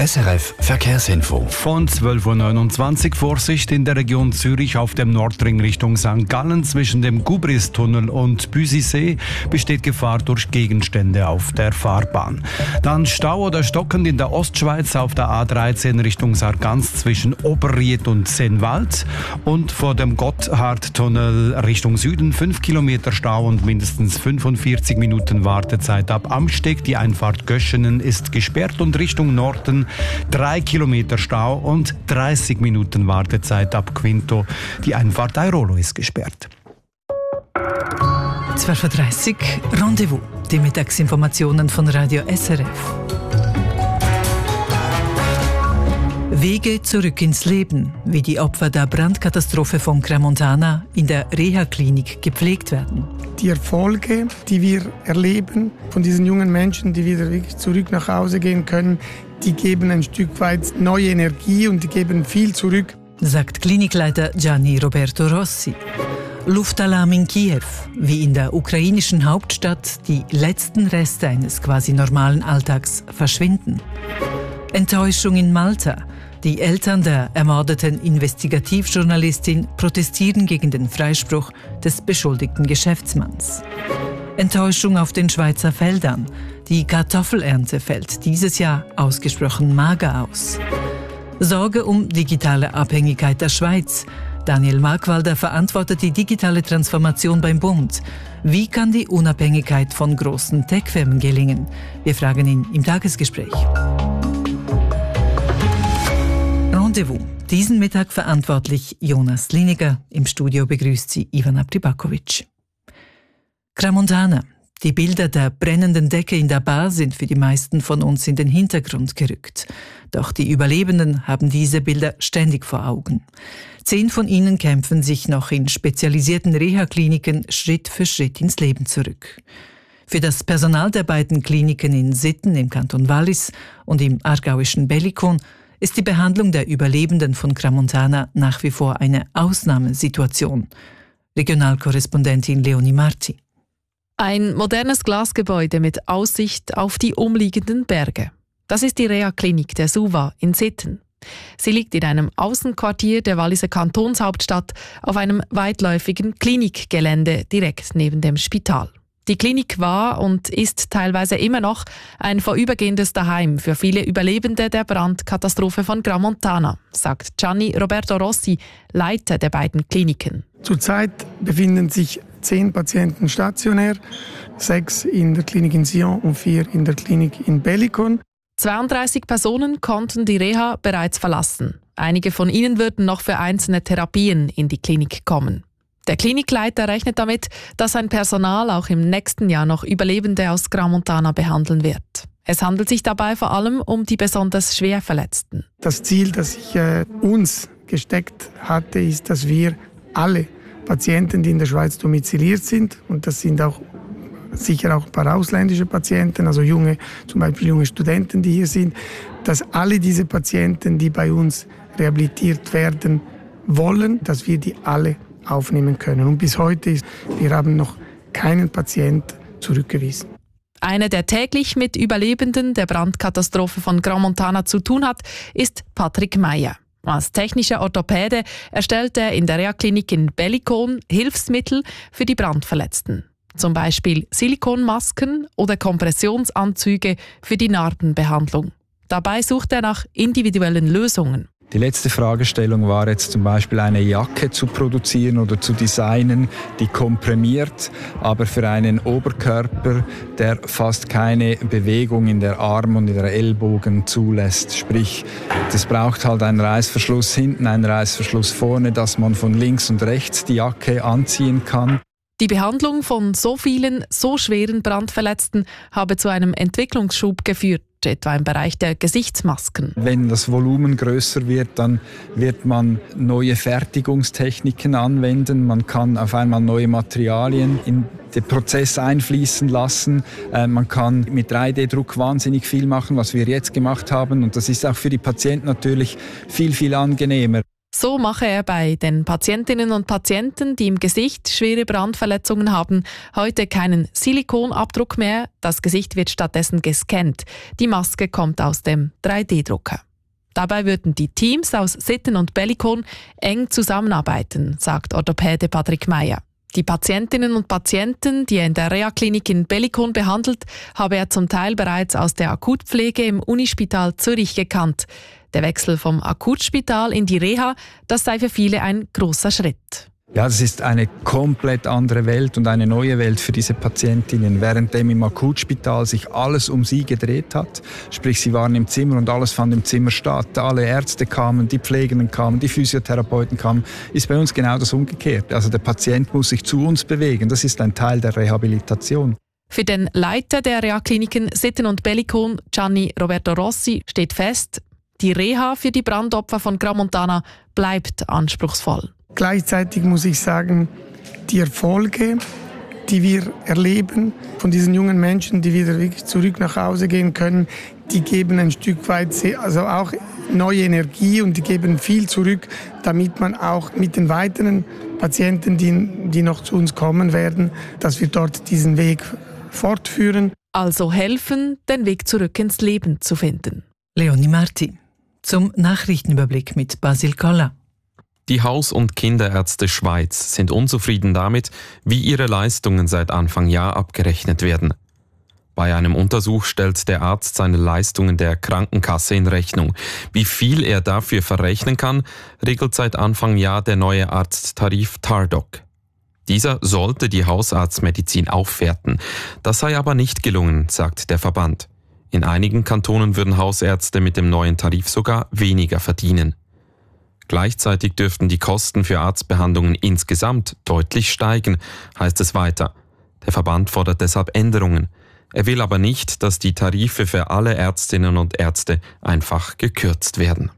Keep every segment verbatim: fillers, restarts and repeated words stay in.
S R F Verkehrsinfo. Von zwölf Uhr neunundzwanzig Vorsicht in der Region Zürich auf dem Nordring Richtung Sankt Gallen. Zwischen dem Gubristunnel und Büsisee besteht Gefahr durch Gegenstände auf der Fahrbahn. Dann Stau oder stockend in der Ostschweiz auf der A dreizehn Richtung Sargans zwischen Oberried und Sennwald. Und vor dem Gotthardtunnel Richtung Süden fünf Kilometer Stau und mindestens fünfundvierzig Minuten Wartezeit ab Amsteg. Die Einfahrt Göschenen ist gesperrt und Richtung Norden drei Kilometer Stau und dreißig Minuten Wartezeit ab Quinto. Die Einfahrt Airolo ist gesperrt. zwölf Uhr dreißig Rendezvous. Die Mittagsinformationen von Radio S R F. Wege zurück ins Leben, wie die Opfer der Brandkatastrophe von Crans-Montana in der Reha-Klinik gepflegt werden. Die Erfolge, die wir erleben von diesen jungen Menschen, die wieder wirklich zurück nach Hause gehen können, die geben ein Stück weit neue Energie und die geben viel zurück, sagt Klinikleiter Gianni Roberto Rossi. Luftalarm in Kiew, wie in der ukrainischen Hauptstadt die letzten Reste eines quasi normalen Alltags verschwinden. Enttäuschung in Malta. Die Eltern der ermordeten Investigativjournalistin protestieren gegen den Freispruch des beschuldigten Geschäftsmanns. Enttäuschung auf den Schweizer Feldern. Die Kartoffelernte fällt dieses Jahr ausgesprochen mager aus. Sorge um digitale Abhängigkeit der Schweiz. Daniel Markwalder verantwortet die digitale Transformation beim Bund. Wie kann die Unabhängigkeit von großen Tech-Firmen gelingen? Wir fragen ihn im Tagesgespräch. Rendezvous. Diesen Mittag verantwortlich Jonas Liniger. Im Studio begrüßt sie Ivana Pribakovic. Crans-Montana. Die Bilder der brennenden Decke in der Bar sind für die meisten von uns in den Hintergrund gerückt. Doch die Überlebenden haben diese Bilder ständig vor Augen. Zehn von ihnen kämpfen sich noch in spezialisierten Reha-Kliniken Schritt für Schritt ins Leben zurück. Für das Personal der beiden Kliniken in Sitten im Kanton Wallis und im aargauischen Bellikon ist die Behandlung der Überlebenden von Crans-Montana nach wie vor eine Ausnahmesituation. Regionalkorrespondentin Leonie Marti. Ein modernes Glasgebäude mit Aussicht auf die umliegenden Berge. Das ist die Reha-Klinik der Suva in Sitten. Sie liegt in einem Außenquartier der Walliser Kantonshauptstadt auf einem weitläufigen Klinikgelände direkt neben dem Spital. Die Klinik war und ist teilweise immer noch ein vorübergehendes Daheim für viele Überlebende der Brandkatastrophe von Crans-Montana, sagt Gianni Roberto Rossi, Leiter der beiden Kliniken. Zurzeit befinden sich zehn Patienten stationär, sechs in der Klinik in Sion und vier in der Klinik in Bellikon. zweiunddreißig Personen konnten die Reha bereits verlassen. Einige von ihnen würden noch für einzelne Therapien in die Klinik kommen. Der Klinikleiter rechnet damit, dass sein Personal auch im nächsten Jahr noch Überlebende aus Crans-Montana behandeln wird. Es handelt sich dabei vor allem um die besonders schwer Verletzten. Das Ziel, das ich äh, uns gesteckt hatte, ist, dass wir alle Patienten, die in der Schweiz domiziliert sind, und das sind auch sicher auch ein paar ausländische Patienten, also junge, zum Beispiel junge Studenten, die hier sind, dass alle diese Patienten, die bei uns rehabilitiert werden wollen, dass wir die alle aufnehmen können. Und bis heute ist, wir haben noch keinen Patienten zurückgewiesen. Einer, der täglich mit Überlebenden der Brandkatastrophe von Crans-Montana zu tun hat, ist Patrick Meyer. Als technischer Orthopäde erstellt er in der Reha-Klinik in Bellikon Hilfsmittel für die Brandverletzten. Zum Beispiel Silikonmasken oder Kompressionsanzüge für die Narbenbehandlung. Dabei sucht er nach individuellen Lösungen. Die letzte Fragestellung war jetzt zum Beispiel eine Jacke zu produzieren oder zu designen, die komprimiert, aber für einen Oberkörper, der fast keine Bewegung in der Arm und in der Ellbogen zulässt. Sprich, das braucht halt einen Reißverschluss hinten, einen Reißverschluss vorne, dass man von links und rechts die Jacke anziehen kann. Die Behandlung von so vielen, so schweren Brandverletzten habe zu einem Entwicklungsschub geführt, etwa im Bereich der Gesichtsmasken. Wenn das Volumen größer wird, dann wird man neue Fertigungstechniken anwenden. Man kann auf einmal neue Materialien in den Prozess einfließen lassen. Äh, man kann mit drei D Druck wahnsinnig viel machen, was wir jetzt gemacht haben. Und das ist auch für die Patienten natürlich viel, viel angenehmer. So mache er bei den Patientinnen und Patienten, die im Gesicht schwere Brandverletzungen haben, heute keinen Silikonabdruck mehr. Das Gesicht wird stattdessen gescannt. Die Maske kommt aus dem drei D Drucker. Dabei würden die Teams aus Sitten und Bellicon eng zusammenarbeiten, sagt Orthopäde Patrick Meyer. Die Patientinnen und Patienten, die er in der Reha-Klinik in Bellicon behandelt, habe er zum Teil bereits aus der Akutpflege im Unispital Zürich gekannt. Der Wechsel vom Akutspital in die Reha, das sei für viele ein großer Schritt. Ja, das ist eine komplett andere Welt und eine neue Welt für diese Patientinnen. Währenddem im Akutspital sich alles um sie gedreht hat, sprich sie waren im Zimmer und alles fand im Zimmer statt. Alle Ärzte kamen, die Pflegenden kamen, die Physiotherapeuten kamen, ist bei uns genau das Umgekehrte. Also der Patient muss sich zu uns bewegen, das ist ein Teil der Rehabilitation. Für den Leiter der Reha-Kliniken Sitten und Bellicon, Gianni Roberto Rossi, steht fest, die Reha für die Brandopfer von Crans-Montana bleibt anspruchsvoll. Gleichzeitig muss ich sagen, die Erfolge, die wir erleben von diesen jungen Menschen, die wieder wirklich zurück nach Hause gehen können, die geben ein Stück weit also auch neue Energie und die geben viel zurück, damit man auch mit den weiteren Patienten, die, die noch zu uns kommen werden, dass wir dort diesen Weg fortführen. Also helfen, den Weg zurück ins Leben zu finden. Leonie Marti zum Nachrichtenüberblick mit Basil Koller. Die Haus- und Kinderärzte Schweiz sind unzufrieden damit, wie ihre Leistungen seit Anfang Jahr abgerechnet werden. Bei einem Untersuch stellt der Arzt seine Leistungen der Krankenkasse in Rechnung. Wie viel er dafür verrechnen kann, regelt seit Anfang Jahr der neue Arzttarif Tardoc. Dieser sollte die Hausarztmedizin aufwerten. Das sei aber nicht gelungen, sagt der Verband. In einigen Kantonen würden Hausärzte mit dem neuen Tarif sogar weniger verdienen. Gleichzeitig dürften die Kosten für Arztbehandlungen insgesamt deutlich steigen, heißt es weiter. Der Verband fordert deshalb Änderungen. Er will aber nicht, dass die Tarife für alle Ärztinnen und Ärzte einfach gekürzt werden.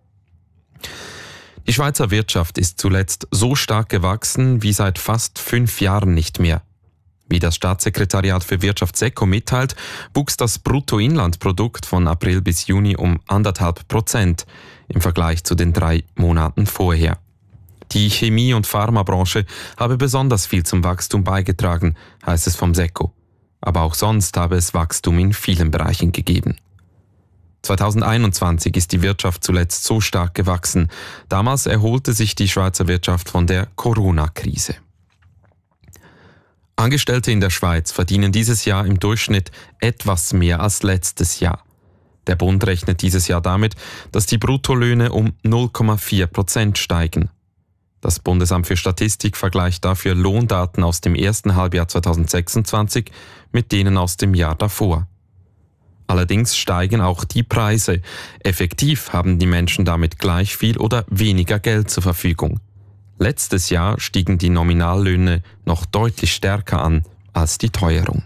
Die Schweizer Wirtschaft ist zuletzt so stark gewachsen wie seit fast fünf Jahren nicht mehr. Wie das Staatssekretariat für Wirtschaft SECO mitteilt, wuchs das Bruttoinlandprodukt von April bis Juni um anderthalb Prozent im Vergleich zu den drei Monaten vorher. Die Chemie- und Pharmabranche habe besonders viel zum Wachstum beigetragen, heißt es vom SECO. Aber auch sonst habe es Wachstum in vielen Bereichen gegeben. zweitausendeinundzwanzig ist die Wirtschaft zuletzt so stark gewachsen. Damals erholte sich die Schweizer Wirtschaft von der Corona-Krise. Angestellte in der Schweiz verdienen dieses Jahr im Durchschnitt etwas mehr als letztes Jahr. Der Bund rechnet dieses Jahr damit, dass die Bruttolöhne um null Komma vier Prozent steigen. Das Bundesamt für Statistik vergleicht dafür Lohndaten aus dem ersten Halbjahr zweitausendsechsundzwanzig mit denen aus dem Jahr davor. Allerdings steigen auch die Preise. Effektiv haben die Menschen damit gleich viel oder weniger Geld zur Verfügung. Letztes Jahr stiegen die Nominallöhne noch deutlich stärker an als die Teuerung.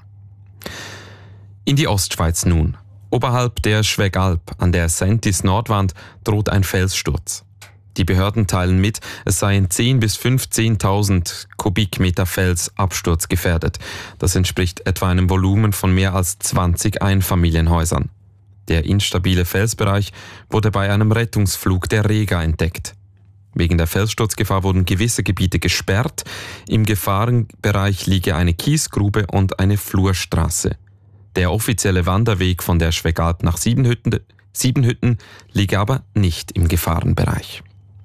In die Ostschweiz nun. Oberhalb der Schwegalp an der Sentis-Nordwand droht ein Felssturz. Die Behörden teilen mit, es seien zehntausend bis fünfzehntausend Kubikmeter Fels absturzgefährdet. Das entspricht etwa einem Volumen von mehr als zwanzig Einfamilienhäusern. Der instabile Felsbereich wurde bei einem Rettungsflug der Rega entdeckt. Wegen der Felssturzgefahr wurden gewisse Gebiete gesperrt. Im Gefahrenbereich liege eine Kiesgrube und eine Flurstraße. Der offizielle Wanderweg von der Schwegalp nach Siebenhütten, Siebenhütten liege aber nicht im Gefahrenbereich.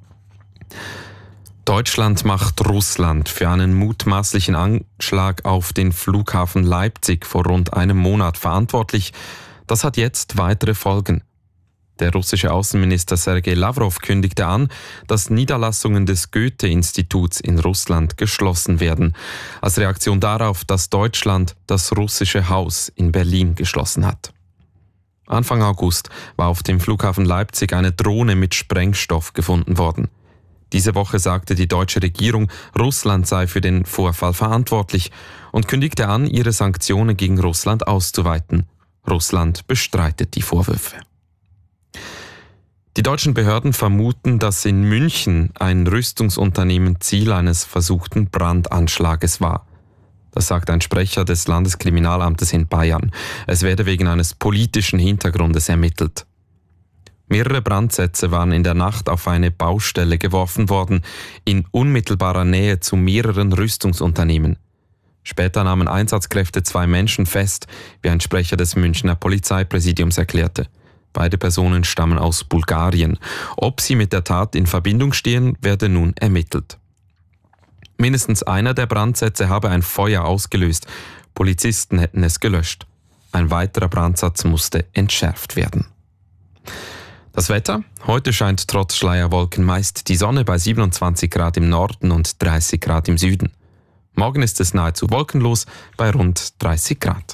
Deutschland macht Russland für einen mutmaßlichen Anschlag auf den Flughafen Leipzig vor rund einem Monat verantwortlich. Das hat jetzt weitere Folgen. Der russische Außenminister Sergei Lavrov kündigte an, dass Niederlassungen des Goethe-Instituts in Russland geschlossen werden, als Reaktion darauf, dass Deutschland das russische Haus in Berlin geschlossen hat. Anfang August war auf dem Flughafen Leipzig eine Drohne mit Sprengstoff gefunden worden. Diese Woche sagte die deutsche Regierung, Russland sei für den Vorfall verantwortlich und kündigte an, ihre Sanktionen gegen Russland auszuweiten. Russland bestreitet die Vorwürfe. Die deutschen Behörden vermuten, dass in München ein Rüstungsunternehmen Ziel eines versuchten Brandanschlages war. Das sagt ein Sprecher des Landeskriminalamtes in Bayern. Es werde wegen eines politischen Hintergrundes ermittelt. Mehrere Brandsätze waren in der Nacht auf eine Baustelle geworfen worden, in unmittelbarer Nähe zu mehreren Rüstungsunternehmen. Später nahmen Einsatzkräfte zwei Menschen fest, wie ein Sprecher des Münchner Polizeipräsidiums erklärte. Beide Personen stammen aus Bulgarien. Ob sie mit der Tat in Verbindung stehen, werde nun ermittelt. Mindestens einer der Brandsätze habe ein Feuer ausgelöst. Polizisten hätten es gelöscht. Ein weiterer Brandsatz musste entschärft werden. Das Wetter? Heute scheint trotz Schleierwolken meist die Sonne bei siebenundzwanzig Grad im Norden und dreißig Grad im Süden. Morgen ist es nahezu wolkenlos bei rund dreißig Grad.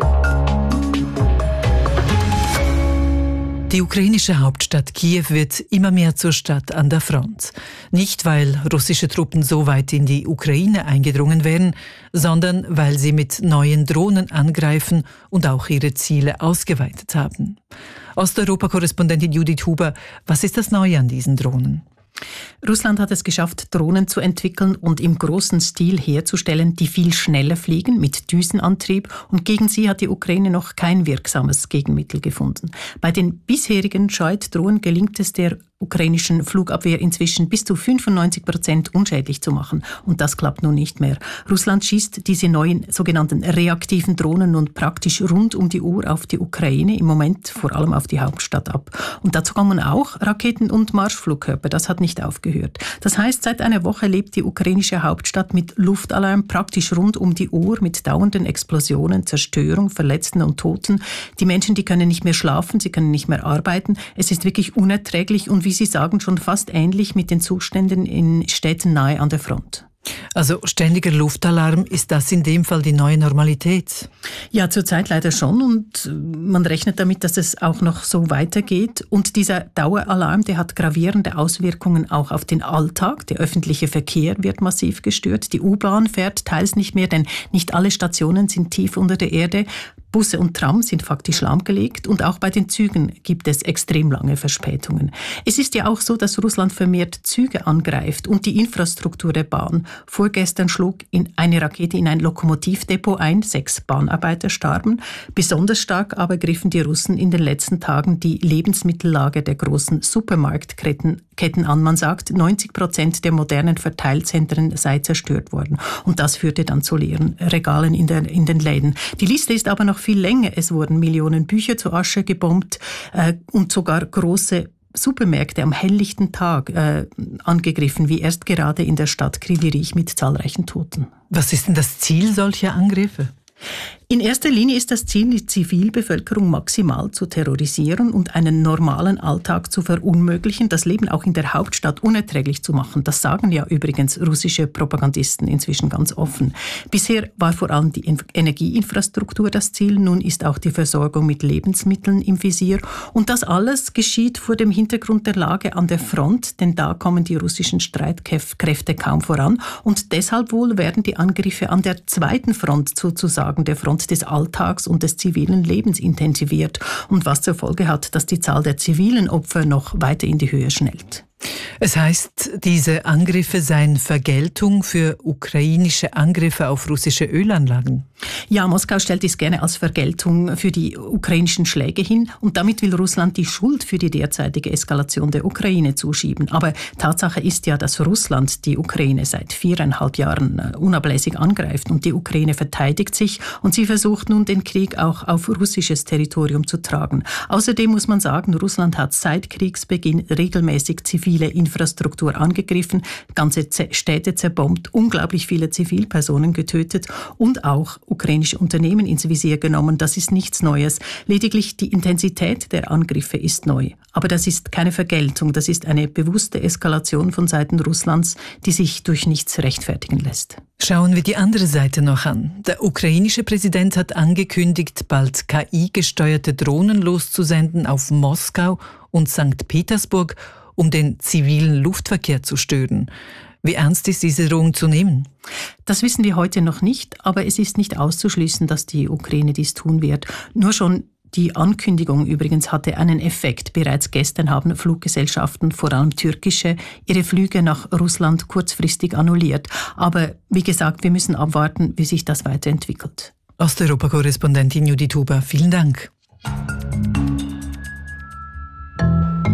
Die ukrainische Hauptstadt Kiew wird immer mehr zur Stadt an der Front. Nicht, weil russische Truppen so weit in die Ukraine eingedrungen wären, sondern weil sie mit neuen Drohnen angreifen und auch ihre Ziele ausgeweitet haben. Osteuropa-Korrespondentin Judith Huber, was ist das Neue an diesen Drohnen? Russland hat es geschafft, Drohnen zu entwickeln und im großen Stil herzustellen, die viel schneller fliegen, mit Düsenantrieb, und gegen sie hat die Ukraine noch kein wirksames Gegenmittel gefunden. Bei den bisherigen Scheut-Drohnen gelingt es der ukrainischen Flugabwehr inzwischen bis zu fünfundneunzig Prozent unschädlich zu machen. Und das klappt nun nicht mehr. Russland schießt diese neuen sogenannten reaktiven Drohnen nun praktisch rund um die Uhr auf die Ukraine, im Moment vor allem auf die Hauptstadt ab. Und dazu kommen auch Raketen und Marschflugkörper. Das hat nicht aufgehört. Das heißt, seit einer Woche lebt die ukrainische Hauptstadt mit Luftalarm praktisch rund um die Uhr, mit dauernden Explosionen, Zerstörung, Verletzten und Toten. Die Menschen, die können nicht mehr schlafen, sie können nicht mehr arbeiten. Es ist wirklich unerträglich und wie Sie sagen, schon fast ähnlich mit den Zuständen in Städten nahe an der Front. Also ständiger Luftalarm, ist das in dem Fall die neue Normalität? Ja, zurzeit leider schon, und man rechnet damit, dass es auch noch so weitergeht. Und dieser Daueralarm, der hat gravierende Auswirkungen auch auf den Alltag. Der öffentliche Verkehr wird massiv gestört. Die U-Bahn fährt teils nicht mehr, denn nicht alle Stationen sind tief unter der Erde. Busse und Trams sind faktisch lahmgelegt und auch bei den Zügen gibt es extrem lange Verspätungen. Es ist ja auch so, dass Russland vermehrt Züge angreift und die Infrastruktur der Bahn. Vorgestern schlug in eine Rakete in ein Lokomotivdepot ein, sechs Bahnarbeiter starben. Besonders stark aber griffen die Russen in den letzten Tagen die Lebensmittellager der großen Supermarktketten an. Man sagt, neunzig Prozent der modernen Verteilzentren sei zerstört worden. Und das führte dann zu leeren Regalen in, der, in den Läden. Die Liste ist aber noch viel länger. Es wurden Millionen Bücher zu Asche gebombt äh, und sogar große Supermärkte am helllichten Tag äh, angegriffen, wie erst gerade in der Stadt Kryvyi Rih mit zahlreichen Toten. Was ist denn das Ziel solcher Angriffe? In erster Linie ist das Ziel, die Zivilbevölkerung maximal zu terrorisieren und einen normalen Alltag zu verunmöglichen, das Leben auch in der Hauptstadt unerträglich zu machen. Das sagen ja übrigens russische Propagandisten inzwischen ganz offen. Bisher war vor allem die Energieinfrastruktur das Ziel, nun ist auch die Versorgung mit Lebensmitteln im Visier. Und das alles geschieht vor dem Hintergrund der Lage an der Front, denn da kommen die russischen Streitkräfte kaum voran. Und deshalb wohl werden die Angriffe an der zweiten Front, sozusagen der Front des Alltags und des zivilen Lebens, intensiviert, und was zur Folge hat, dass die Zahl der zivilen Opfer noch weiter in die Höhe schnellt. Es heißt, diese Angriffe seien Vergeltung für ukrainische Angriffe auf russische Ölanlagen. Ja, Moskau stellt dies gerne als Vergeltung für die ukrainischen Schläge hin und damit will Russland die Schuld für die derzeitige Eskalation der Ukraine zuschieben. Aber Tatsache ist ja, dass Russland die Ukraine seit viereinhalb Jahren unablässig angreift und die Ukraine verteidigt sich und sie versucht nun den Krieg auch auf russisches Territorium zu tragen. Außerdem muss man sagen, Russland hat seit Kriegsbeginn regelmäßig zivile Infrastruktur angegriffen, ganze Städte zerbombt, unglaublich viele Zivilpersonen getötet und auch ukrainische Unternehmen ins Visier genommen. Das ist nichts Neues. Lediglich die Intensität der Angriffe ist neu. Aber das ist keine Vergeltung, das ist eine bewusste Eskalation von Seiten Russlands, die sich durch nichts rechtfertigen lässt. Schauen wir die andere Seite noch an. Der ukrainische Präsident hat angekündigt, bald K I-gesteuerte Drohnen loszusenden auf Moskau und Sankt Petersburg, um den zivilen Luftverkehr zu stören. Wie ernst ist diese Drohung zu nehmen? Das wissen wir heute noch nicht, aber es ist nicht auszuschließen, dass die Ukraine dies tun wird. Nur schon die Ankündigung übrigens hatte einen Effekt. Bereits gestern haben Fluggesellschaften, vor allem türkische, ihre Flüge nach Russland kurzfristig annulliert. Aber wie gesagt, wir müssen abwarten, wie sich das weiterentwickelt. Osteuropa-Korrespondentin Judith Huber, vielen Dank.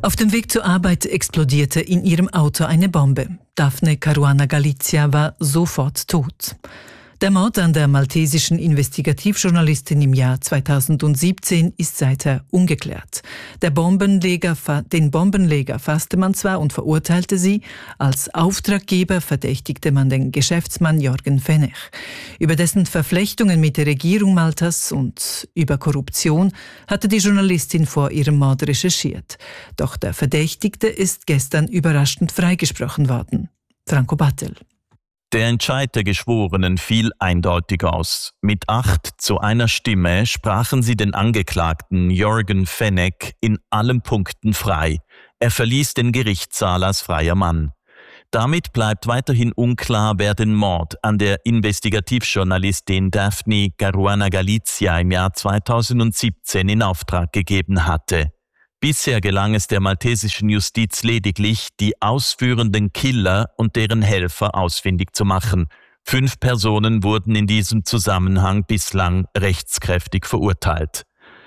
Auf dem Weg zur Arbeit explodierte in ihrem Auto eine Bombe. Daphne Caruana Galizia war sofort tot. Der Mord an der maltesischen Investigativjournalistin im Jahr zweitausendsiebzehn ist seither ungeklärt. Der Bombenleger, den Bombenleger fasste man zwar und verurteilte sie, als Auftraggeber verdächtigte man den Geschäftsmann Jorgen Fenech. Über dessen Verflechtungen mit der Regierung Maltas und über Korruption hatte die Journalistin vor ihrem Mord recherchiert. Doch der Verdächtigte ist gestern überraschend freigesprochen worden. Franco Battel. Der Entscheid der Geschworenen fiel eindeutig aus. Mit acht zu einer Stimme sprachen sie den Angeklagten Jorgen Fenech in allen Punkten frei. Er verließ den Gerichtssaal als freier Mann. Damit bleibt weiterhin unklar, wer den Mord an der Investigativjournalistin Daphne Caruana Galizia im Jahr zweitausendsiebzehn in Auftrag gegeben hatte. Bisher gelang es der maltesischen Justiz lediglich, die ausführenden Killer und deren Helfer ausfindig zu machen. Fünf Personen wurden in diesem Zusammenhang bislang rechtskräftig verurteilt.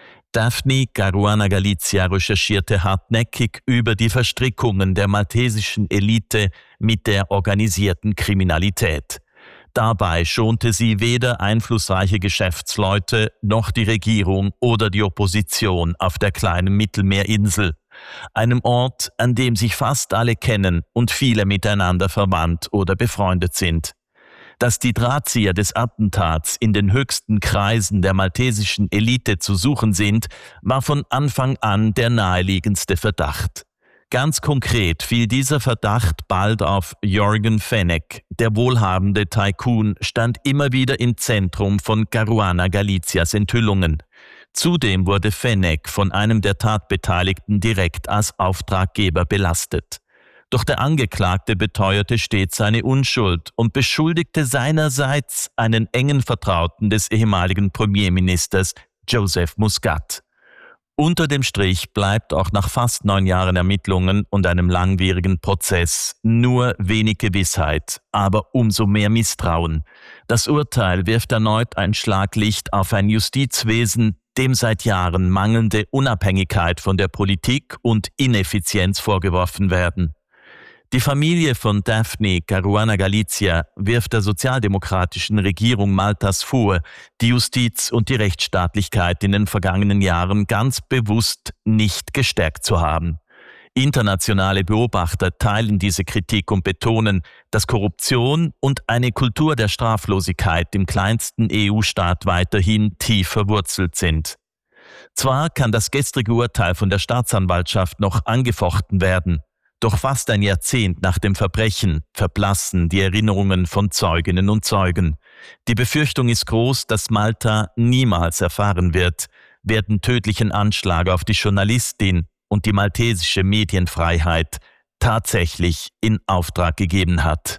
Daphne Caruana Galizia recherchierte hartnäckig über die Verstrickungen der maltesischen Elite mit der organisierten Kriminalität. Dabei schonte sie weder einflussreiche Geschäftsleute noch die Regierung oder die Opposition auf der kleinen Mittelmeerinsel, einem Ort, an dem sich fast alle kennen und viele miteinander verwandt oder befreundet sind. Dass die Drahtzieher des Attentats in den höchsten Kreisen der maltesischen Elite zu suchen sind, war von Anfang an der naheliegendste Verdacht. Ganz konkret fiel dieser Verdacht bald auf Jorgen Fenech. Der wohlhabende Tycoon stand immer wieder im Zentrum von Caruana Galizias Enthüllungen. Zudem wurde Fenech von einem der Tatbeteiligten direkt als Auftraggeber belastet. Doch der Angeklagte beteuerte stets seine Unschuld und beschuldigte seinerseits einen engen Vertrauten des ehemaligen Premierministers Joseph Muscat. Unter dem Strich bleibt auch nach fast neun Jahren Ermittlungen und einem langwierigen Prozess nur wenig Gewissheit, aber umso mehr Misstrauen. Das Urteil wirft erneut ein Schlaglicht auf ein Justizwesen, dem seit Jahren mangelnde Unabhängigkeit von der Politik und Ineffizienz vorgeworfen werden. Die Familie von Daphne Caruana Galizia wirft der sozialdemokratischen Regierung Maltas vor, die Justiz und die Rechtsstaatlichkeit in den vergangenen Jahren ganz bewusst nicht gestärkt zu haben. Internationale Beobachter teilen diese Kritik und betonen, dass Korruption und eine Kultur der Straflosigkeit im kleinsten E U-Staat weiterhin tief verwurzelt sind. Zwar kann das gestrige Urteil von der Staatsanwaltschaft noch angefochten werden, doch fast ein Jahrzehnt nach dem Verbrechen verblassen die Erinnerungen von Zeuginnen und Zeugen. Die Befürchtung ist groß, dass Malta niemals erfahren wird, wer den tödlichen Anschlag auf die Journalistin und die maltesische Medienfreiheit tatsächlich in Auftrag gegeben hat.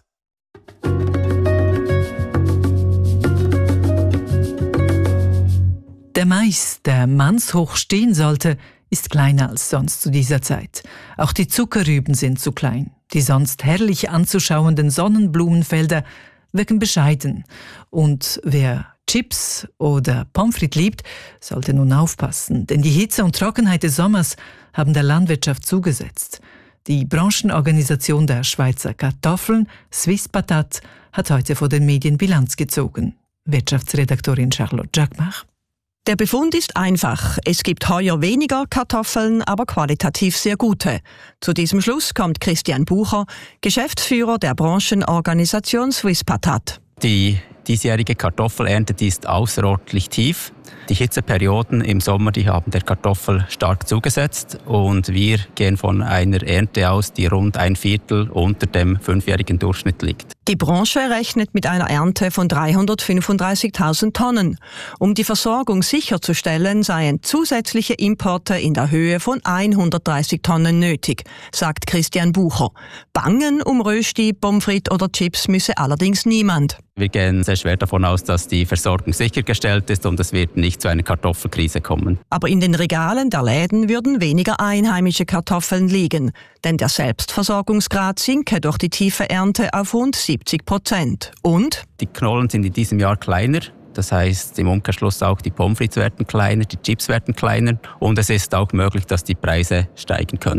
Der Mais, der mannshoch stehen sollte, ist kleiner als sonst zu dieser Zeit. Auch die Zuckerrüben sind zu klein. Die sonst herrlich anzuschauenden Sonnenblumenfelder wirken bescheiden. Und wer Chips oder Pommes frites liebt, sollte nun aufpassen, denn die Hitze und Trockenheit des Sommers haben der Landwirtschaft zugesetzt. Die Branchenorganisation der Schweizer Kartoffeln, Swiss Patat, hat heute vor den Medien Bilanz gezogen. Wirtschaftsredaktorin Charlotte Jacquemart. Der Befund ist einfach. Es gibt heuer weniger Kartoffeln, aber qualitativ sehr gute. Zu diesem Schluss kommt Christian Bucher, Geschäftsführer der Branchenorganisation Swiss Patat. Die diesjährige Kartoffelernte die ist außerordentlich tief. Die Hitzeperioden im Sommer die haben der Kartoffel stark zugesetzt und wir gehen von einer Ernte aus, die rund ein Viertel unter dem fünfjährigen Durchschnitt liegt. Die Branche rechnet mit einer Ernte von dreihundertfünfunddreißigtausend Tonnen. Um die Versorgung sicherzustellen, seien zusätzliche Importe in der Höhe von hundertdreißig Tonnen nötig, sagt Christian Bucher. Bangen um Rösti, Pommes frites oder Chips müsse allerdings niemand. Wir gehen sehr schwer davon aus, dass die Versorgung sichergestellt ist und es wird nicht zu einer Kartoffelkrise kommen. Aber in den Regalen der Läden würden weniger einheimische Kartoffeln liegen, denn der Selbstversorgungsgrad sinke durch die tiefe Ernte auf rund siebzig Prozent. Und? Die Knollen sind in diesem Jahr kleiner. Das heißt im Umkehrschluss auch die Pommes frites werden kleiner, die Chips werden kleiner und es ist auch möglich, dass die Preise steigen können.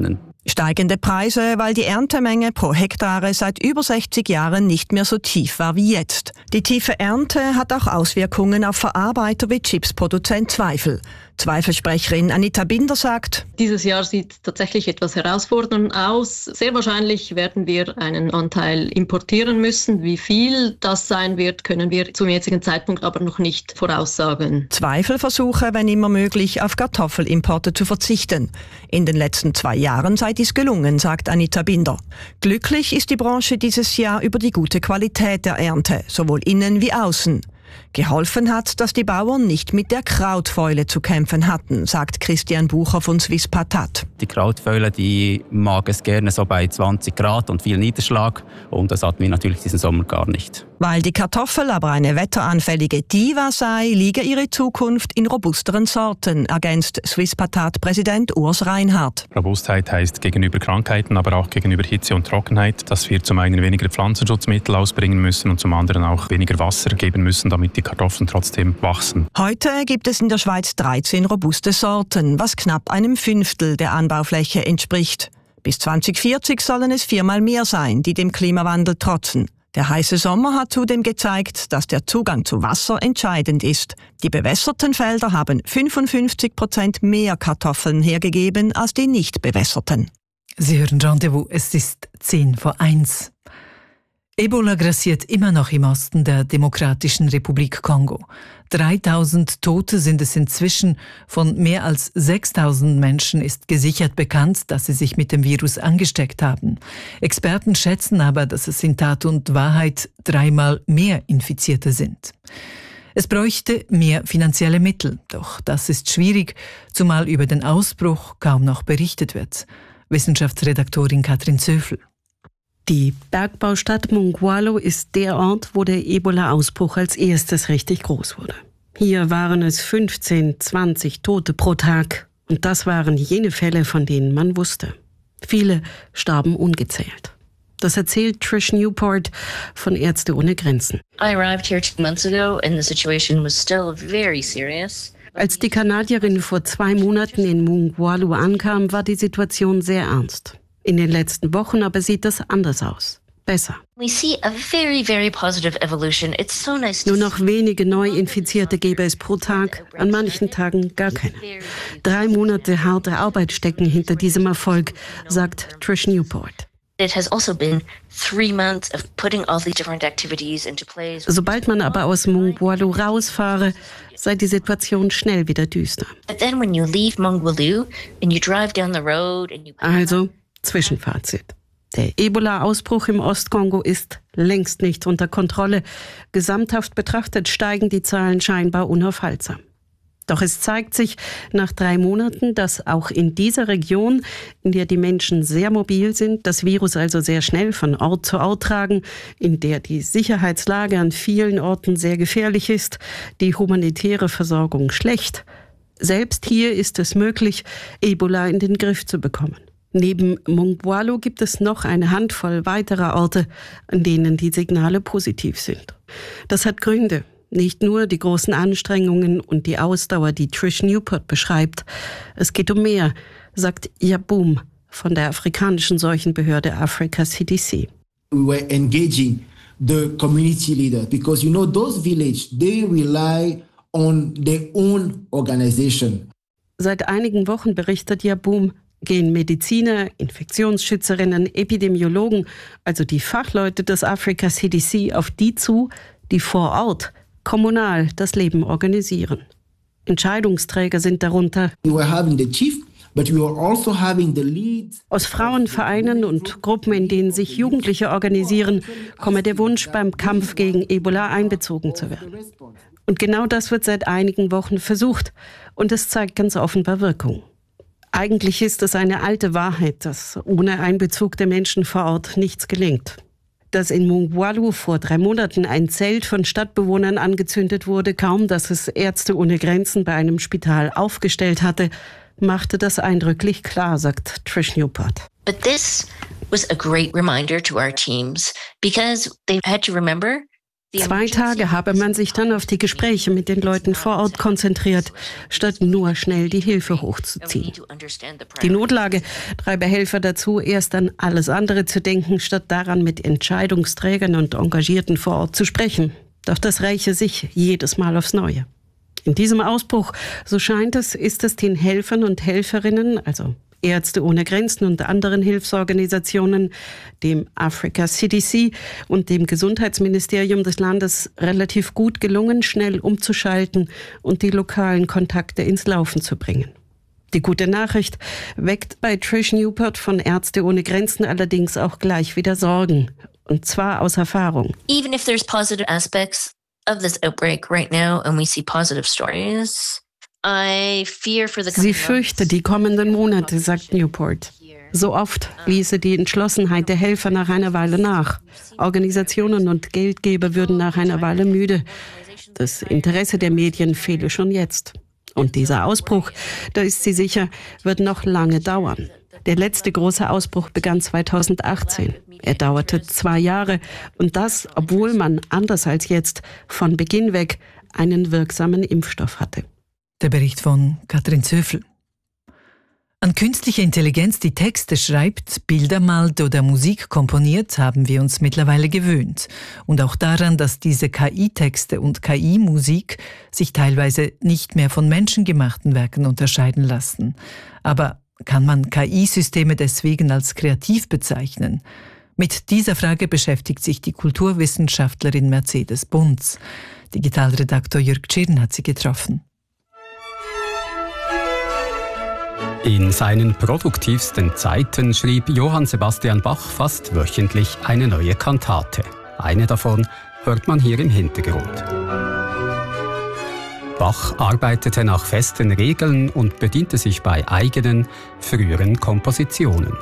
Steigende Preise, weil die Erntemenge pro Hektare seit über sechzig Jahren nicht mehr so tief war wie jetzt. Die tiefe Ernte hat auch Auswirkungen auf Verarbeiter wie Chipsproduzent Zweifel. Zweifelsprecherin Anita Binder sagt: Dieses Jahr sieht tatsächlich etwas herausfordernd aus. Sehr wahrscheinlich werden wir einen Anteil importieren müssen. Wie viel das sein wird, können wir zum jetzigen Zeitpunkt aber noch nicht voraussagen. Zweifel versuche, wenn immer möglich, auf Kartoffelimporte zu verzichten. In den letzten zwei Jahren sei dies gelungen, sagt Anita Binder. Glücklich ist die Branche dieses Jahr über die gute Qualität der Ernte, sowohl innen wie außen. Geholfen hat, dass die Bauern nicht mit der Krautfäule zu kämpfen hatten, sagt Christian Bucher von Swiss Patat. Die Krautfäule, die mag es gerne so bei zwanzig Grad und viel Niederschlag, und das hatten wir natürlich diesen Sommer gar nicht. Weil die Kartoffel aber eine wetteranfällige Diva sei, liege ihre Zukunft in robusteren Sorten, ergänzt Swiss Patat-Präsident Urs Reinhardt. Robustheit heißt gegenüber Krankheiten, aber auch gegenüber Hitze und Trockenheit, dass wir zum einen weniger Pflanzenschutzmittel ausbringen müssen und zum anderen auch weniger Wasser geben müssen, damit die Kartoffeln trotzdem wachsen. Heute gibt es in der Schweiz dreizehn robuste Sorten, was knapp einem Fünftel der Anbaufläche entspricht. Bis zwanzig vierzig sollen es viermal mehr sein, die dem Klimawandel trotzen. Der heiße Sommer hat zudem gezeigt, dass der Zugang zu Wasser entscheidend ist. Die bewässerten Felder haben fünfundfünfzig Prozent mehr Kartoffeln hergegeben als die nicht bewässerten. Sie hören Rendezvous, es ist zehn vor eins. Ebola grassiert immer noch im Osten der Demokratischen Republik Kongo. dreitausend Tote sind es inzwischen. Von mehr als sechstausend Menschen ist gesichert bekannt, dass sie sich mit dem Virus angesteckt haben. Experten schätzen aber, dass es in Tat und Wahrheit dreimal mehr Infizierte sind. Es bräuchte mehr finanzielle Mittel, doch das ist schwierig, zumal über den Ausbruch kaum noch berichtet wird. Wissenschaftsredaktorin Katrin Zöfel. Die Bergbaustadt Mungwalu ist der Ort, wo der Ebola-Ausbruch als erstes richtig groß wurde. Hier waren es fünfzehn, zwanzig Tote pro Tag. Und das waren jene Fälle, von denen man wusste. Viele starben ungezählt. Das erzählt Trish Newport von Ärzte ohne Grenzen. I arrived here two months ago and the situation was still very serious. Als die Kanadierin vor zwei Monaten in Mungwalu ankam, war die Situation sehr ernst. In den letzten Wochen aber sieht das anders aus. Besser. We see a very, very positive evolution. It's so nice to Nur noch wenige Neuinfizierte gäbe es pro Tag, an manchen Tagen gar keine. Drei Monate harte Arbeit stecken hinter diesem Erfolg, sagt Trish Newport. It has also been three months of putting all these different activities into place. Sobald man aber aus Mungwalu rausfahre, sei die Situation schnell wieder düster. But then when you leave Mungwalu and you drive down the road and you Also Zwischenfazit. Der Ebola-Ausbruch im Ostkongo ist längst nicht unter Kontrolle. Gesamthaft betrachtet steigen die Zahlen scheinbar unaufhaltsam. Doch es zeigt sich nach drei Monaten, dass auch in dieser Region, in der die Menschen sehr mobil sind, das Virus also sehr schnell von Ort zu Ort tragen, in der die Sicherheitslage an vielen Orten sehr gefährlich ist, die humanitäre Versorgung schlecht. Selbst hier ist es möglich, Ebola in den Griff zu bekommen. Neben Mungwalu gibt es noch eine Handvoll weiterer Orte, an denen die Signale positiv sind. Das hat Gründe. Nicht nur die großen Anstrengungen und die Ausdauer, die Trish Newport beschreibt. Es geht um mehr, sagt Yaboum von der afrikanischen Seuchenbehörde Africa C D C. We were engaging the community leader because you know those villages, they rely on their own organization. Seit einigen Wochen berichtet Yaboum, gehen Mediziner, Infektionsschützerinnen, Epidemiologen, also die Fachleute des Africa C D C, auf die zu, die vor Ort kommunal das Leben organisieren. Entscheidungsträger sind darunter aus Frauenvereinen und Gruppen, in denen sich Jugendliche organisieren, komme der Wunsch, beim Kampf gegen Ebola einbezogen zu werden. Und genau das wird seit einigen Wochen versucht und es zeigt ganz offenbar Wirkung. Eigentlich ist es eine alte Wahrheit, dass ohne Einbezug der Menschen vor Ort nichts gelingt. Dass in Mungwalu vor drei Monaten ein Zelt von Stadtbewohnern angezündet wurde, kaum dass es Ärzte ohne Grenzen bei einem Spital aufgestellt hatte, machte das eindrücklich klar, sagt Trish Newport. But this was a great reminder to our teams because they had to remember Zwei Tage habe man sich dann auf die Gespräche mit den Leuten vor Ort konzentriert, statt nur schnell die Hilfe hochzuziehen. Die Notlage treibe Helfer dazu, erst an alles andere zu denken, statt daran, mit Entscheidungsträgern und Engagierten vor Ort zu sprechen. Doch das räche sich jedes Mal aufs Neue. In diesem Ausbruch, so scheint es, ist es den Helfern und Helferinnen, also Ärzte ohne Grenzen und anderen Hilfsorganisationen, dem Africa C D C und dem Gesundheitsministerium des Landes relativ gut gelungen, schnell umzuschalten und die lokalen Kontakte ins Laufen zu bringen. Die gute Nachricht weckt bei Trish Newport von Ärzte ohne Grenzen allerdings auch gleich wieder Sorgen. Und zwar aus Erfahrung. Even if there's positive aspects of this outbreak right now and we see positive stories, Sie fürchte die kommenden Monate, sagt Newport. So oft ließe die Entschlossenheit der Helfer nach einer Weile nach. Organisationen und Geldgeber würden nach einer Weile müde. Das Interesse der Medien fehle schon jetzt. Und dieser Ausbruch, da ist sie sicher, wird noch lange dauern. Der letzte große Ausbruch begann zweitausendachtzehn. Er dauerte zwei Jahre. Und das, obwohl man, anders als jetzt, von Beginn weg einen wirksamen Impfstoff hatte. Der Bericht von Katrin Zöfel. An künstliche Intelligenz, die Texte schreibt, Bilder malt oder Musik komponiert, haben wir uns mittlerweile gewöhnt. Und auch daran, dass diese K I-Texte und K I-Musik sich teilweise nicht mehr von menschengemachten Werken unterscheiden lassen. Aber kann man K I-Systeme deswegen als kreativ bezeichnen? Mit dieser Frage beschäftigt sich die Kulturwissenschaftlerin Mercedes Bunz. Digitalredaktor Jürg Tschirn hat sie getroffen. In seinen produktivsten Zeiten schrieb Johann Sebastian Bach fast wöchentlich eine neue Kantate. Eine davon hört man hier im Hintergrund. Bach arbeitete nach festen Regeln und bediente sich bei eigenen, früheren Kompositionen.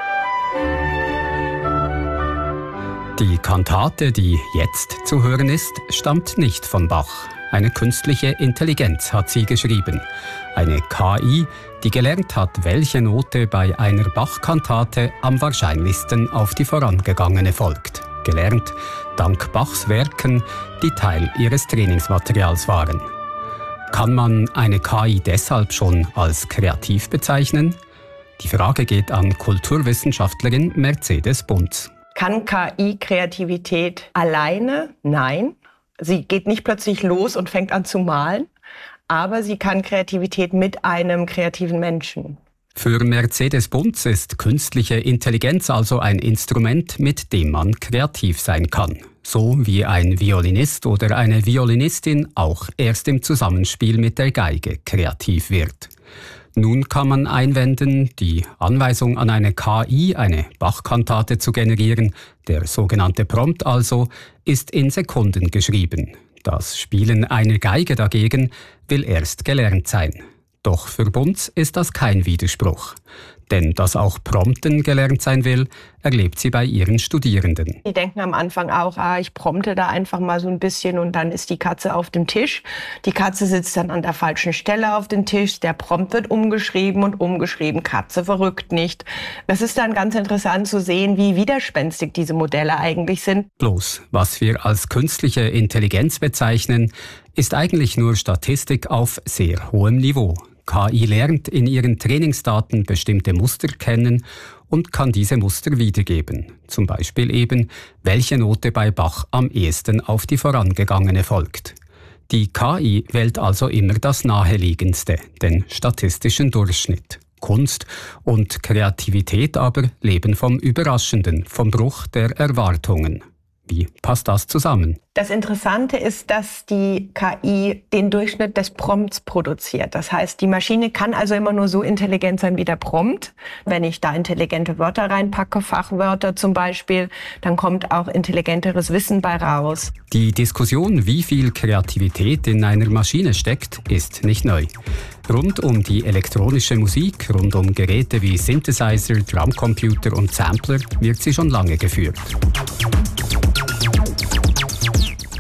Die Kantate, die jetzt zu hören ist, stammt nicht von Bach. Eine künstliche Intelligenz hat sie geschrieben. Eine K I, die gelernt hat, welche Note bei einer Bach-Kantate am wahrscheinlichsten auf die vorangegangene folgt. Gelernt dank Bachs Werken, die Teil ihres Trainingsmaterials waren. Kann man eine K I deshalb schon als kreativ bezeichnen? Die Frage geht an Kulturwissenschaftlerin Mercedes Bunz. Kann K I Kreativität alleine? Nein. Sie geht nicht plötzlich los und fängt an zu malen, aber sie kann Kreativität mit einem kreativen Menschen. Für Mercedes Bunz ist künstliche Intelligenz also ein Instrument, mit dem man kreativ sein kann. So wie ein Violinist oder eine Violinistin auch erst im Zusammenspiel mit der Geige kreativ wird. Nun kann man einwenden, die Anweisung an eine K I, eine Bach-Kantate zu generieren, der sogenannte Prompt also, ist in Sekunden geschrieben. Das Spielen einer Geige dagegen will erst gelernt sein. Doch für Bunz ist das kein Widerspruch. Denn dass auch Prompten gelernt sein will, erlebt sie bei ihren Studierenden. Die denken am Anfang auch, ah, ich prompte da einfach mal so ein bisschen und dann ist die Katze auf dem Tisch. Die Katze sitzt dann an der falschen Stelle auf dem Tisch, der Prompt wird umgeschrieben und umgeschrieben, Katze verrückt nicht. Das ist dann ganz interessant zu sehen, wie widerspenstig diese Modelle eigentlich sind. Bloß, was wir als künstliche Intelligenz bezeichnen, ist eigentlich nur Statistik auf sehr hohem Niveau. K I lernt in ihren Trainingsdaten bestimmte Muster kennen und kann diese Muster wiedergeben. Zum Beispiel eben, welche Note bei Bach am ehesten auf die vorangegangene folgt. Die K I wählt also immer das Naheliegendste, den statistischen Durchschnitt. Kunst und Kreativität aber leben vom Überraschenden, vom Bruch der Erwartungen. Wie passt das zusammen? Das Interessante ist, dass die K I den Durchschnitt des Prompts produziert. Das heißt, die Maschine kann also immer nur so intelligent sein wie der Prompt. Wenn ich da intelligente Wörter reinpacke, Fachwörter zum Beispiel, dann kommt auch intelligenteres Wissen bei raus. Die Diskussion, wie viel Kreativität in einer Maschine steckt, ist nicht neu. Rund um die elektronische Musik, rund um Geräte wie Synthesizer, Drumcomputer und Sampler wird sie schon lange geführt.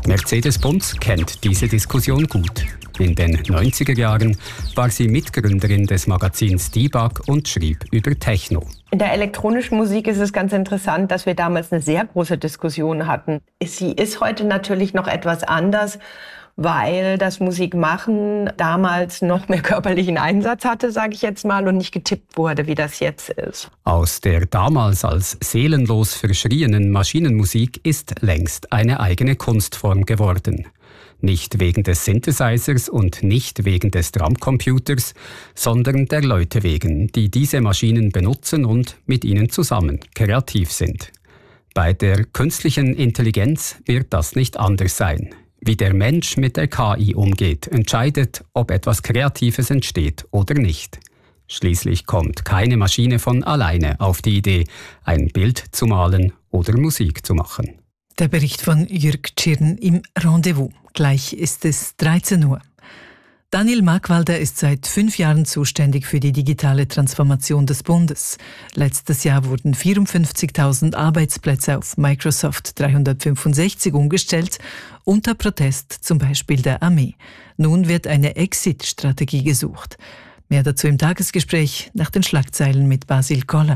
Mercedes-Benz kennt diese Diskussion gut. In den neunziger Jahren war sie Mitgründerin des Magazins Debug und schrieb über Techno. In der elektronischen Musik ist es ganz interessant, dass wir damals eine sehr große Diskussion hatten. Sie ist heute natürlich noch etwas anders, weil das Musikmachen damals noch mehr körperlichen Einsatz hatte, sage ich jetzt mal, und nicht getippt wurde, wie das jetzt ist. Aus der damals als seelenlos verschrienen Maschinenmusik ist längst eine eigene Kunstform geworden. Nicht wegen des Synthesizers und nicht wegen des Drumcomputers, sondern der Leute wegen, die diese Maschinen benutzen und mit ihnen zusammen kreativ sind. Bei der künstlichen Intelligenz wird das nicht anders sein. Wie der Mensch mit der K I umgeht, entscheidet, ob etwas Kreatives entsteht oder nicht. Schließlich kommt keine Maschine von alleine auf die Idee, ein Bild zu malen oder Musik zu machen. Der Bericht von Jürg Tschirn im Rendezvous. Gleich ist es dreizehn Uhr. Daniel Markwalder ist seit fünf Jahren zuständig für die digitale Transformation des Bundes. Letztes Jahr wurden vierundfünfzigtausend Arbeitsplätze auf Microsoft dreihundertfünfundsechzig umgestellt, unter Protest zum Beispiel der Armee. Nun wird eine Exit-Strategie gesucht. Mehr dazu im Tagesgespräch nach den Schlagzeilen mit Basil Koller.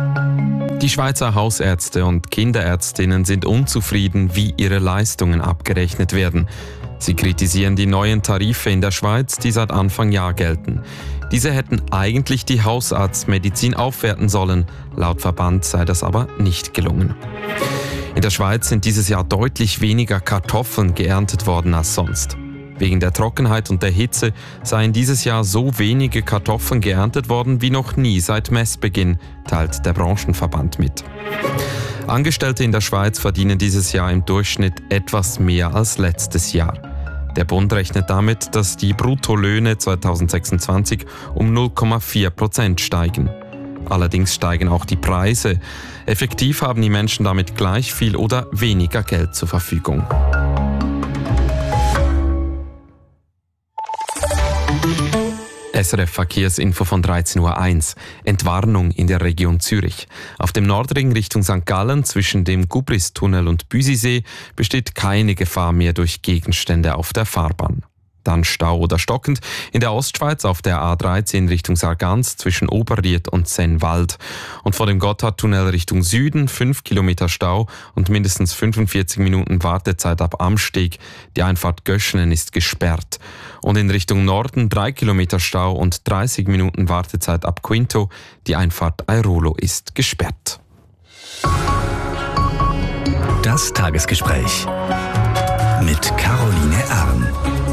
Die Schweizer Hausärzte und Kinderärztinnen sind unzufrieden, wie ihre Leistungen abgerechnet werden. Sie kritisieren die neuen Tarife in der Schweiz, die seit Anfang Jahr gelten. Diese hätten eigentlich die Hausarztmedizin aufwerten sollen. Laut Verband sei das aber nicht gelungen. In der Schweiz sind dieses Jahr deutlich weniger Kartoffeln geerntet worden als sonst. Wegen der Trockenheit und der Hitze seien dieses Jahr so wenige Kartoffeln geerntet worden wie noch nie seit Messbeginn, teilt der Branchenverband mit. Angestellte in der Schweiz verdienen dieses Jahr im Durchschnitt etwas mehr als letztes Jahr. Der Bund rechnet damit, dass die Bruttolöhne zweitausendsechsundzwanzig um null Komma vier Prozent steigen. Allerdings steigen auch die Preise. Effektiv haben die Menschen damit gleich viel oder weniger Geld zur Verfügung. S R F Verkehrsinfo von dreizehn Uhr eins. Entwarnung in der Region Zürich. Auf dem Nordring Richtung Sankt Gallen zwischen dem Gubristunnel und Büsisee besteht keine Gefahr mehr durch Gegenstände auf der Fahrbahn. Dann Stau oder stockend in der Ostschweiz auf der A dreizehn Richtung Sargans zwischen Oberried und Sennwald. Und vor dem Gotthardtunnel Richtung Süden fünf Kilometer Stau und mindestens fünfundvierzig Minuten Wartezeit ab Amsteg. Die Einfahrt Göschenen ist gesperrt. Und in Richtung Norden drei Kilometer Stau und dreißig Minuten Wartezeit ab Quinto. Die Einfahrt Airolo ist gesperrt. Das Tagesgespräch mit Caroline Erm.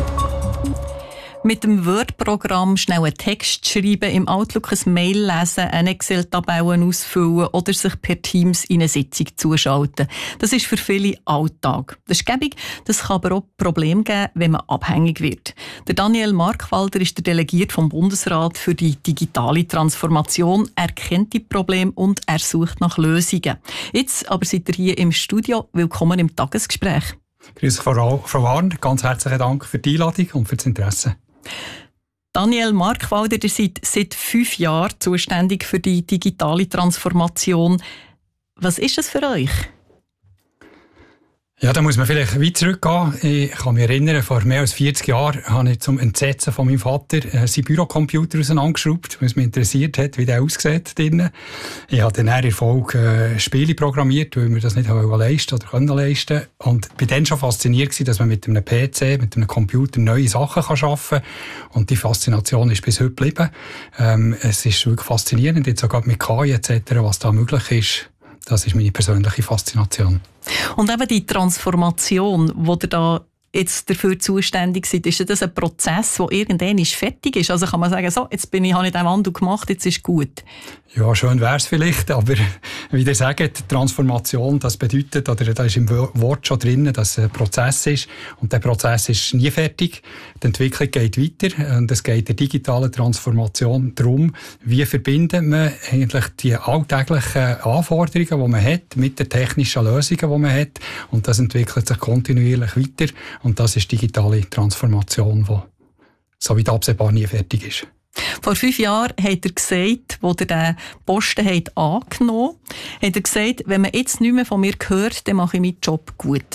Mit dem Word-Programm schnell einen Text schreiben, im Outlook ein Mail lesen, eine Excel-Tabelle ausfüllen oder sich per Teams in eine Sitzung zuschalten. Das ist für viele Alltag. Das ist gäbig, das kann aber auch Probleme geben, wenn man abhängig wird. Der Daniel Markwalder ist der Delegierte vom Bundesrat für die digitale Transformation. Er kennt die Probleme und er sucht nach Lösungen. Jetzt aber seid ihr hier im Studio. Willkommen im Tagesgespräch. Grüß dich, Frau Arndt. Ganz herzlichen Dank für die Einladung und für das Interesse. Daniel Markwalder, ihr seid seit fünf Jahren zuständig für die digitale Transformation. Was ist das für euch? Ja, da muss man vielleicht weit zurückgehen. Ich kann mich erinnern, vor mehr als vierzig Jahren habe ich zum Entsetzen von meinem Vater äh, seinen Bürocomputer auseinandergeschraubt, weil es mich interessiert hat, wie der aussieht drinnen. Ich habe dann in Erfolg äh, Spiele programmiert, weil wir das nicht haben leisten oder können leisten. Und bin dann schon fasziniert gewesen, dass man mit einem P C, mit einem Computer neue Sachen kann schaffen kann. Und die Faszination ist bis heute geblieben. Ähm, es ist wirklich faszinierend, jetzt sogar mit K I et cetera, was da möglich ist. Das ist meine persönliche Faszination. Und eben die Transformation, die ihr da jetzt dafür zuständig seid, ist das ein Prozess, der irgendwann fertig ist? Also kann man sagen, so, jetzt bin ich, habe ich den Wandel gemacht, jetzt ist gut. Ja, schön wäre es vielleicht, aber wie ihr sagt, Transformation, das bedeutet, oder da ist im Wort schon drin, dass es ein Prozess ist und der Prozess ist nie fertig. Die Entwicklung geht weiter und es geht der digitalen Transformation darum, wie verbinden wir eigentlich die alltäglichen Anforderungen, die man hat, mit den technischen Lösungen, die man hat, und das entwickelt sich kontinuierlich weiter und das ist digitale Transformation, die so wie absehbar nie fertig ist. Vor fünf Jahren hat er gesagt, als er den Posten hat angenommen hat, hat er gesagt, wenn man jetzt nicht mehr von mir hört, dann mache ich meinen Job gut.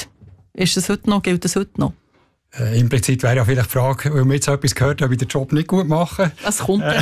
Ist das heute noch, gilt das heute noch? Äh, implizit wäre ja vielleicht die Frage, weil wir jetzt etwas gehört haben, ob ich den Job nicht gut mache. Was kommt denn?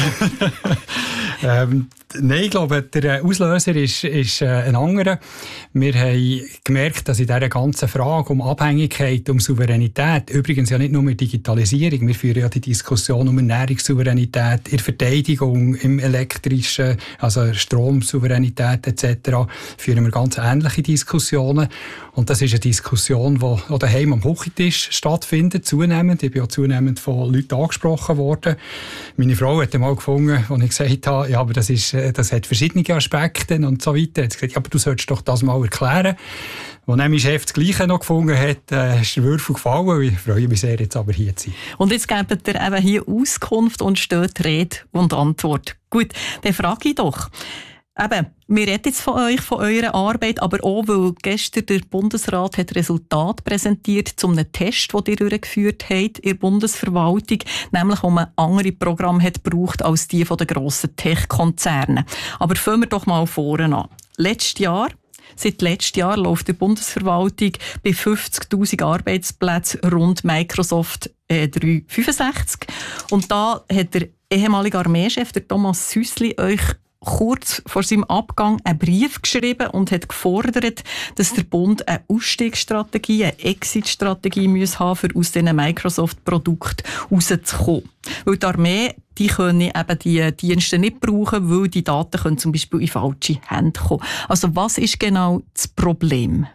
ähm, Nein, ich glaube, der Auslöser ist, ist äh, ein anderer. Wir haben gemerkt, dass in dieser ganzen Frage um Abhängigkeit, um Souveränität, übrigens ja nicht nur mit Digitalisierung, wir führen ja die Diskussion um Ernährungssouveränität, in der Verteidigung, im elektrischen, also Stromsouveränität et cetera, führen wir ganz ähnliche Diskussionen. Und das ist eine Diskussion, die auch daheim am Küchentisch stattfindet, zunehmend. Ich bin ja zunehmend von Leuten angesprochen worden. Meine Frau hat einmal gefunden, als ich gesagt habe, ja, aber das ist das hat verschiedene Aspekte und so weiter. Er hat gesagt, ja, aber du solltest doch das mal erklären. Als dann mein Chef das Gleiche noch gefunden hat, äh, ist der Würfel gefallen. Ich freue mich sehr, jetzt aber hier zu sein. Und jetzt gebt ihr eben hier Auskunft und steht Rede und Antwort. Gut, dann frage ich doch. Eben, wir reden jetzt von euch, von eurer Arbeit, aber auch, weil gestern der Bundesrat hat Resultate präsentiert zu einem Test, den ihr durchgeführt habt in der Bundesverwaltung, nämlich um ein anderes Programm hat gebraucht als die von den grossen Tech-Konzernen. Aber fangen wir doch mal vorne an. Letztes Jahr, seit letztem Jahr läuft die Bundesverwaltung bei fünfzigtausend Arbeitsplätzen rund Microsoft äh, dreihundertfünfundsechzig. Und da hat der ehemalige Armeechef, der Thomas Süssli, euch kurz vor seinem Abgang einen Brief geschrieben und hat gefordert, dass der Bund eine Ausstiegsstrategie, eine Exit-Strategie muss haben, um aus diesen Microsoft-Produkten rauszukommen. Weil die Armee, die können eben die Dienste nicht brauchen, weil die Daten können zum Beispiel in falsche Hände kommen. Also was ist genau das Problem?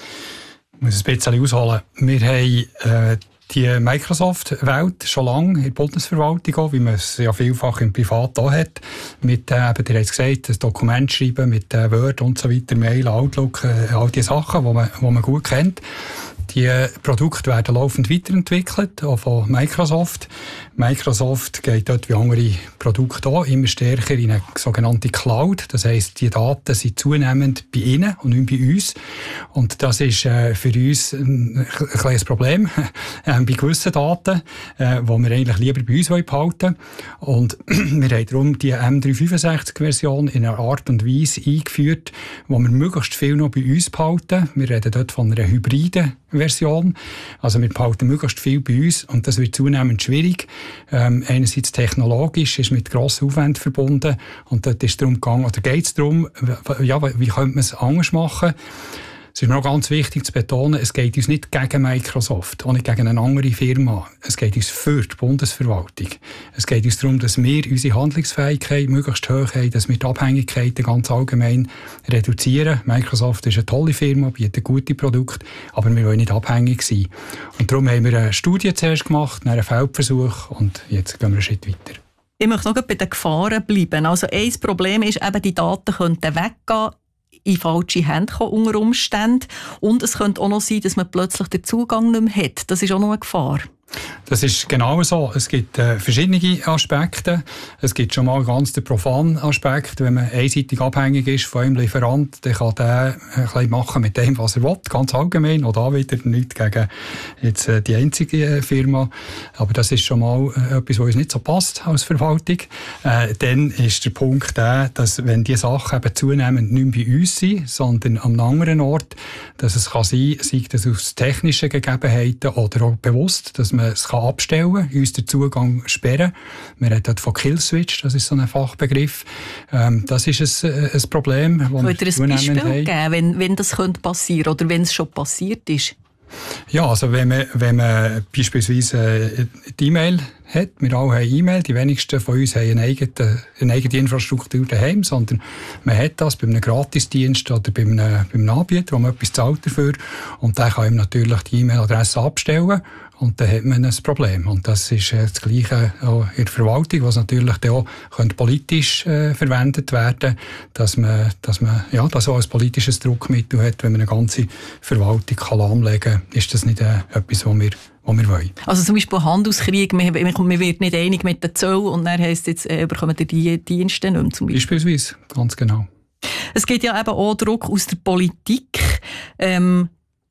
Ich muss ein bisschen ausholen. Wir haben äh, die Microsoft-Welt schon lange in der Bundesverwaltung, auch, wie man es ja vielfach im Privat auch hat, mit, äh, eben, ihr habt es gesagt, ein Dokument schreiben, mit äh, Word und so weiter, Mail, Outlook, äh, all diese Sachen, die man, die man gut kennt. Die Produkte werden laufend weiterentwickelt, auch von Microsoft. Microsoft geht dort wie andere Produkte auch immer stärker in eine sogenannte Cloud. Das heisst, die Daten sind zunehmend bei ihnen und nicht bei uns. Und das ist äh, für uns ein, ein kleines Problem äh, bei gewissen Daten, äh, die wir eigentlich lieber bei uns behalten wollen. Und wir haben darum die M dreihundertfünfundsechzig-Version in einer Art und Weise eingeführt, wo wir möglichst viel noch bei uns behalten. Wir reden dort von einer hybriden Version. Also wir behalten möglichst viel bei uns und das wird zunehmend schwierig. Ähm, einerseits technologisch ist mit grossen Aufwänden verbunden und dort ist es darum gegangen, oder geht es darum, ja, wie könnte man es anders machen? Es ist mir auch ganz wichtig zu betonen, es geht uns nicht gegen Microsoft, auch nicht gegen eine andere Firma. Es geht uns für die Bundesverwaltung. Es geht uns darum, dass wir unsere Handlungsfähigkeit möglichst hoch haben, dass wir die Abhängigkeiten ganz allgemein reduzieren. Microsoft ist eine tolle Firma, bietet gute Produkte, aber wir wollen nicht abhängig sein. Und darum haben wir eine Studie zuerst gemacht, einen Feldversuch und jetzt gehen wir einen Schritt weiter. Ich möchte noch bei den Gefahren bleiben. Also ein Problem ist eben, die Daten könnten weggehen, in falsche Hände kommen unter Umständen. Und es könnte auch noch sein, dass man plötzlich den Zugang nicht mehr hat. Das ist auch noch eine Gefahr. Das ist genau so. Es gibt äh, verschiedene Aspekte. Es gibt schon mal ganz den profanen Aspekt. Wenn man einseitig abhängig ist von einem Lieferant, dann kann der ein bisschen machen mit dem, was er will, ganz allgemein. Auch da wieder nichts gegen jetzt, äh, die einzige Firma. Aber das ist schon mal äh, etwas, was uns nicht so passt als Verwaltung. Äh, dann ist der Punkt der, dass wenn diese Sachen eben zunehmend nicht mehr bei uns sind, sondern an einem anderen Ort, dass es kann sein, sei das aus technischen Gegebenheiten oder auch bewusst, dass man es kann abstellen, uns den Zugang sperren. Wir reden dort von Killswitch, das ist so ein Fachbegriff. Ähm, das ist ein, ein Problem, das wir Könnt ihr ein Beispiel haben. Geben, wenn, wenn das könnte passieren oder wenn es schon passiert ist? Ja, also wenn man, wenn man beispielsweise die E-Mail hat, wir alle haben E-Mail, die wenigsten von uns haben eine eigene, eine eigene Infrastruktur daheim, sondern man hat das bei einem Gratisdienst oder bei einem, bei einem Anbieter, wo man etwas zahlt dafür und der kann ihm natürlich die E-Mail-Adresse abstellen und dann hat man ein Problem. Und das ist das Gleiche auch in der Verwaltung, was natürlich auch politisch äh, verwendet werden, dass man, dass man ja, das auch als politisches Druckmittel hat, wenn man eine ganze Verwaltung kann lahmlegen kann, ist das nicht äh, etwas, was wir wo wir wollen. Also zum Beispiel Handelskrieg, man, man wird nicht einig mit den Zöllen und dann heisst es jetzt, äh, bekommen die Dienste nicht mehr zum Beispiel. Beispielsweise, ganz genau. Es gibt ja eben auch Druck aus der Politik, ähm, dass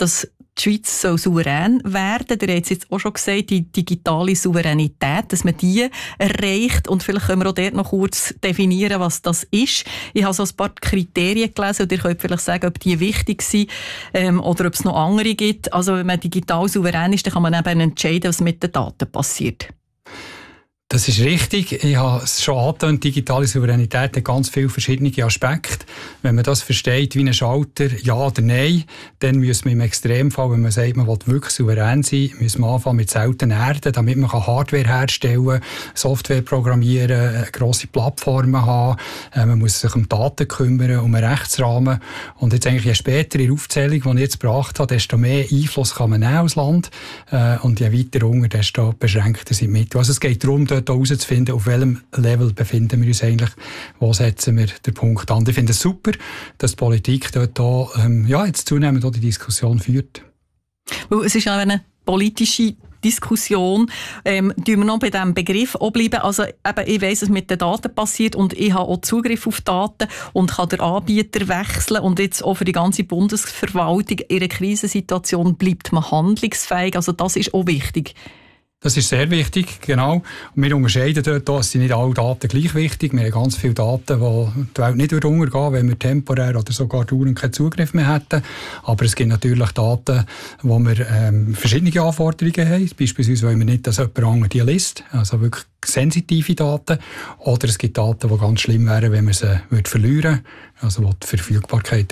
die Schweiz soll souverän werden. Ihr habt es jetzt auch schon gesagt, die digitale Souveränität, dass man die erreicht. Und vielleicht können wir auch dort noch kurz definieren, was das ist. Ich habe so ein paar Kriterien gelesen und ihr könnt vielleicht sagen, ob die wichtig sind ähm, oder ob es noch andere gibt. Also wenn man digital souverän ist, dann kann man eben entscheiden, was mit den Daten passiert. Das ist richtig. Ich habe es schon angetönt, digitale Souveränität hat ganz viele verschiedene Aspekte. Wenn man das versteht wie ein Schalter, ja oder nein, dann müssen wir im Extremfall, wenn man sagt, man will wirklich souverän sein, müssen wir anfangen mit seltenen Erden, damit man Hardware herstellen kann, Software programmieren, grosse Plattformen haben. Man muss sich um Daten kümmern, um einen Rechtsrahmen. Und jetzt eigentlich je später in der Aufzählung, die ich jetzt gebracht habe, desto mehr Einfluss kann man nehmen als Land. Und je weiter unten, desto beschränkter sind die Mittel. Also es geht darum, herauszufinden, auf welchem Level befinden wir uns eigentlich, wo setzen wir den Punkt an. Ich finde es super, dass die Politik dort auch, ähm, ja, jetzt zunehmend auch die Diskussion führt. Weil es ist ja eine politische Diskussion. Ähm, tun wir noch bei diesem Begriff bleiben. Also eben, ich weiss, was mit den Daten passiert und ich habe auch Zugriff auf Daten und kann den Anbieter wechseln und jetzt auch für die ganze Bundesverwaltung in einer Krisensituation bleibt man handlungsfähig. Also das ist auch wichtig. Das ist sehr wichtig, genau. Und wir unterscheiden dort, es sind nicht alle Daten gleich wichtig. Wir haben ganz viele Daten, die die Welt nicht untergehen würde, wenn wir temporär oder sogar dauernd keinen Zugriff mehr hätten. Aber es gibt natürlich Daten, wo wir ähm, verschiedene Anforderungen haben. Beispielsweise wollen wir nicht, dass jemand anderes die liest. Also wirklich sensitive Daten. Oder es gibt Daten, die ganz schlimm wären, wenn wir sie verlieren würden. Also wo die Verfügbarkeit